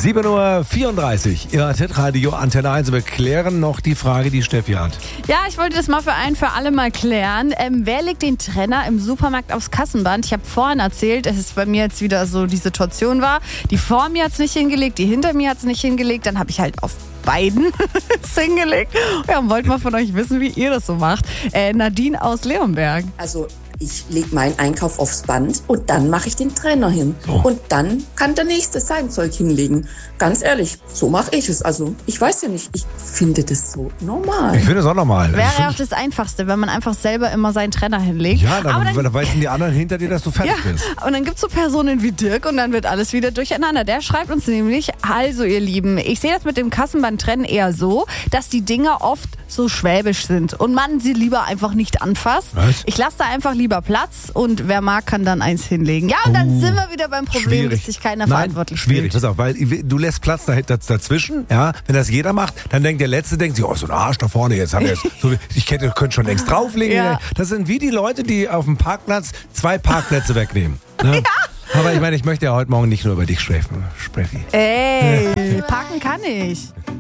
7:34 Uhr, Ihr Hitradio Antenne 1. Wir klären noch die Frage, die Steffi hat. Ja, ich wollte das mal für alle mal klären. Wer legt den Trenner im Supermarkt aufs Kassenband? Ich habe vorhin erzählt, dass es bei mir jetzt wieder so die Situation war. Die vor mir hat es nicht hingelegt, die hinter mir hat es nicht hingelegt. Dann habe ich halt auf beiden es hingelegt. Ja, und wollte mal von euch wissen, wie ihr das so macht. Nadine aus Leonberg. Also ich lege meinen Einkauf aufs Band und dann mache ich den Trenner hin. So. Und dann kann der nächste sein Zeug hinlegen. Ganz ehrlich, so mache ich es. Also ich weiß ja nicht, ich finde das so normal. Ich finde es auch normal. Wäre ja auch das Einfachste, wenn man einfach selber immer seinen Trenner hinlegt. Ja, Aber dann weisen die anderen hinter dir, dass du fertig bist. Und dann gibt es so Personen wie Dirk und dann wird alles wieder durcheinander. Der schreibt uns nämlich, also ihr Lieben, ich sehe das mit dem Kassenbandtrennen eher so, dass die Dinger oft so schwäbisch sind und man sie lieber einfach nicht anfasst. Was? Ich lasse da einfach lieber Platz und wer mag, kann dann eins hinlegen. Ja, und dann sind wir wieder beim Problem, dass sich keiner verantwortlich schwierig. fühlt. Pass auf, weil du lässt Platz dazwischen. Ja, wenn das jeder macht, dann denkt der Letzte, sich, oh, so ein Arsch da vorne, jetzt haben wir jetzt, ich könnte schon längst drauflegen. Ja. Das sind wie die Leute, die auf dem Parkplatz 2 Parkplätze wegnehmen. Ne? Ja. Aber ich meine, ich möchte ja heute Morgen nicht nur über dich sprechen, Steffi. Ey, parken kann ich.